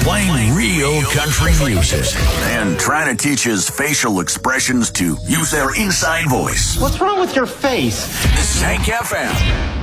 Playing real country music. And trying to teach his facial expressions to use their inside voice. What's wrong with your face? This is Hank FM.